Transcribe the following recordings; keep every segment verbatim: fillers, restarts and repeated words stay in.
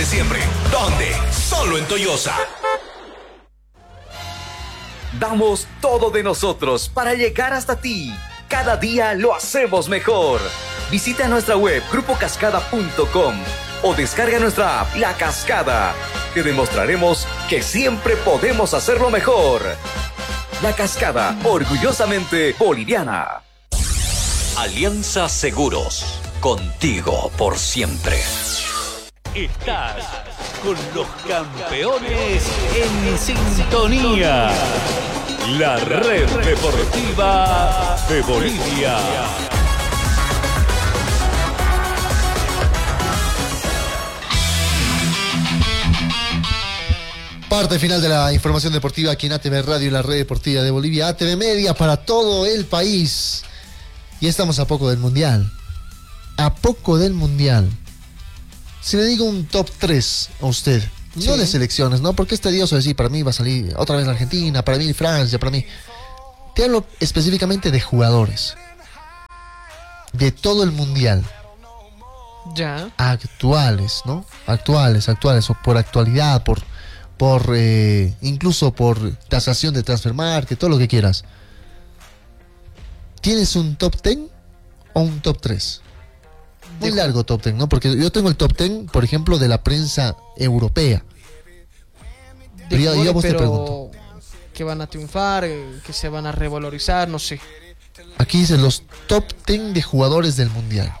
Siempre, ¿dónde? Solo en Toyosa. Damos todo de nosotros para llegar hasta ti. Cada día lo hacemos mejor. Visita nuestra web grupo cascada punto com o descarga nuestra app La Cascada. Te demostraremos que siempre podemos hacerlo mejor. La Cascada, orgullosamente boliviana. Alianza Seguros, contigo por siempre. Estás con los campeones en sintonía. La red deportiva de Bolivia. Parte final de la información deportiva aquí en A T V Radio y la red deportiva de Bolivia. A T V Media para todo el país. Y estamos a poco del Mundial. A poco del Mundial. Si le digo un top tres a usted, sí. No de selecciones, ¿no? Porque es tedioso decir, para mí va a salir otra vez la Argentina, para mí Francia, para mí... Te hablo específicamente de jugadores. De todo el Mundial. Ya. Actuales, ¿no? Actuales, actuales, o por actualidad, por... por eh, incluso por tasación de Transfermarkt, todo lo que quieras. ¿Tienes un top diez o un top tres? Muy de largo top diez, ¿no? Porque yo tengo el top diez, por ejemplo, de la prensa europea. De pero jugadores, yo a vos te pero pregunto. Que van a triunfar, que se van a revalorizar, no sé. Aquí dice los top diez de jugadores del Mundial.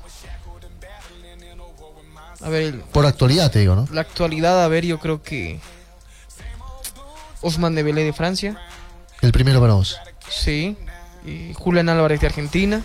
A ver, por actualidad te digo, ¿no? La actualidad, a ver, yo creo que Ousmane Dembélé de Francia. El primero para vos. Sí. Y Julián Álvarez de Argentina.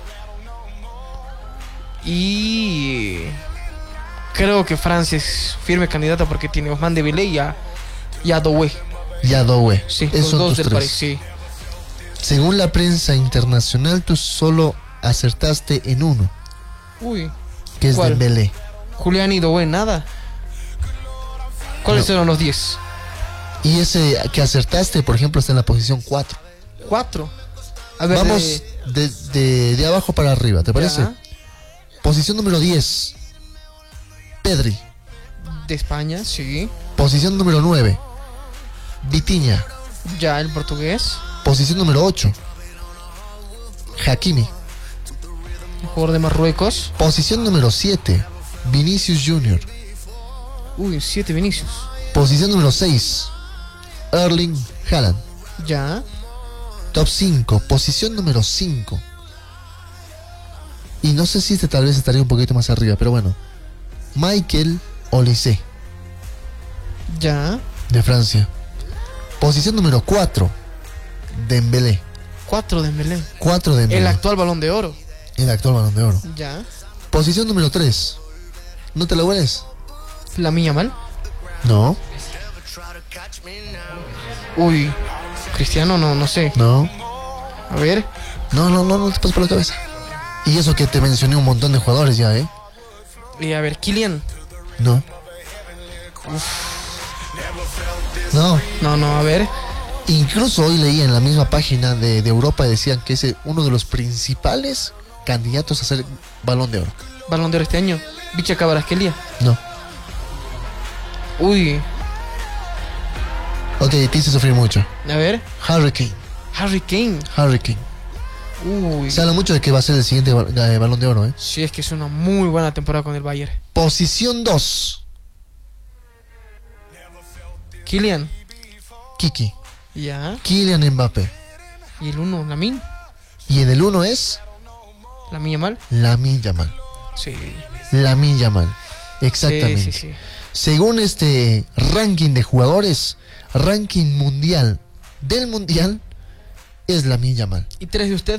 Y creo que Francia es firme candidata porque tiene Ousmane Dembélé y a, y a Doué. Y a Doué. Sí, esos los dos tus del tres. París, sí. Según la prensa internacional, tú solo acertaste en uno. Uy. Que es ¿cuál? Dembélé. Julián y Doué, nada. ¿Cuáles No. eran los diez? Y ese que acertaste, por ejemplo, está en la posición cuatro. cuatro. A ver, vamos de... de, de, de abajo para arriba, ¿te parece? Ya. Posición número diez, Pedri. De España, sí. Posición número nueve, Vitinha. Ya, el portugués. Posición número ocho, Hakimi. El jugador de Marruecos. Posición número siete, Vinicius Junior. Uy, siete Vinicius. Posición número seis, Erling Haaland. Ya. Top cinco, posición número cinco. Y no sé si este tal vez estaría un poquito más arriba, pero bueno. Michael Olise. Ya. De Francia. Posición número cuatro, Dembélé. cuatro Dembélé. cuatro Dembélé. El actual Balón de Oro. El actual Balón de Oro. Ya. Posición número tres. ¿No te lo hueles? Lamine Yamal. No. Uy. Cristiano, no, no sé. No. A ver. No, no, no, no te pases por la cabeza. Y eso que te mencioné un montón de jugadores ya, ¿eh? Y a ver, Kylian. No. No. No, no, a ver. Incluso hoy leí en la misma página de, de Europa, decían que es uno de los principales candidatos a ser Balón de Oro. Balón de Oro este año. Bicha Cabarasquelia. No. Uy. Ok, te hice sufrir mucho. A ver. Harry Kane. Harry Kane. Harry Kane. Uy. Se habla mucho de que va a ser el siguiente bal- eh, Balón de Oro, ¿eh? Sí, es que es una muy buena temporada con el Bayern. Posición dos, Kylian. Kiki. Ya. Kylian Mbappé. Y el uno, Lamine. Y en el uno es Lamine Yamal. Lamine Yamal. Sí. Lamine Yamal. Exactamente. Sí, sí, sí. Según este ranking de jugadores, ranking mundial del mundial, es Lamine Yamal. ¿Y tres de usted?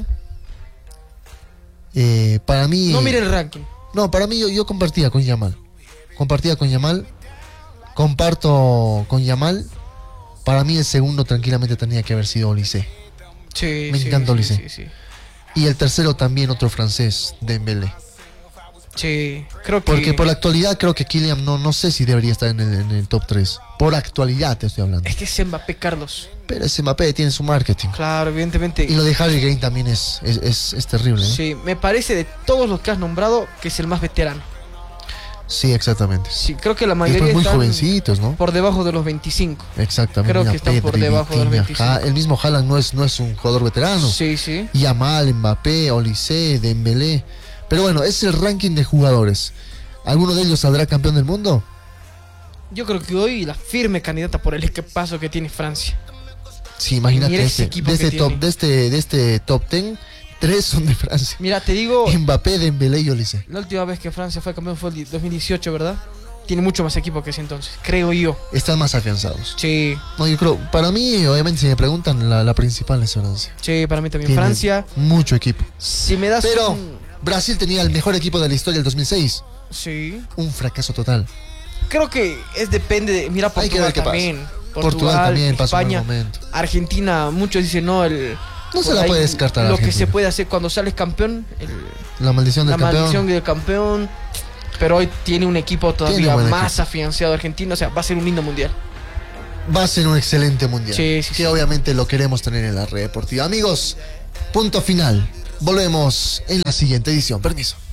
Eh, para mí... No mire el ranking. No, para mí yo, yo compartía con Yamal. Compartía con Yamal. Comparto con Yamal. Para mí el segundo tranquilamente tenía que haber sido Olise. Sí, Me sí, encanta sí, Olise. sí, sí. Y el tercero también otro francés, Dembélé. Sí, creo que... Porque por la actualidad creo que Kylian no, no sé si debería estar en el, en el top tres. Por actualidad te estoy hablando. Es que es Mbappé, Carlos. Pero ese Mbappé tiene su marketing. Claro, evidentemente. Y lo de Harry Kane también es, es, es, es terrible, ¿eh? Sí, me parece de todos los que has nombrado que es el más veterano. Sí, exactamente. Sí, creo que la Y mayoría después muy están jovencitos, ¿no? por debajo de los veinticinco. Exactamente. Creo mira, que están por debajo de los Vitinha, veinticinco. Ja- el mismo Haaland no es, no es un jugador veterano. Sí, sí. Yamal, Mbappé, Olise, Dembélé. Pero bueno, es el ranking de jugadores. ¿Alguno de ellos saldrá campeón del mundo? Yo creo que hoy la firme candidata por el equipazo que tiene Francia. Sí, imagínate, Mira ese este, equipo de, que este top, tiene. de, este, de este top ten, tres son de Francia. Mira, te digo, Mbappé, Dembélé y Olise. la última vez que Francia fue campeón fue el dos mil dieciocho, ¿verdad? Tiene mucho más equipo que ese entonces, creo yo. Están más afianzados. Sí, No, yo creo, para mí, obviamente, si me preguntan, la, la principal es Francia. sí, para mí también. Tiene Francia, mucho equipo. si me das Pero un... Brasil tenía el mejor equipo de la historia del dos mil seis. Sí. Un fracaso total. Creo que es depende de... Mira, Hay que Portugal ver qué pasa. también. Portugal también pasó un mal España, momento. Argentina, muchos dicen no, el... No se por la ahí puede descartar a Lo que Argentina. se puede hacer cuando sales campeón, el- La maldición la del campeón. maldición del campeón, pero hoy tiene un equipo todavía Tiene buen más equipo. afianzado Argentina, o sea, va a ser un lindo mundial. Va a ser un excelente mundial. Sí, sí, que sí. obviamente lo queremos tener en la red deportiva. Amigos, punto final. Volvemos en la siguiente edición. Permiso.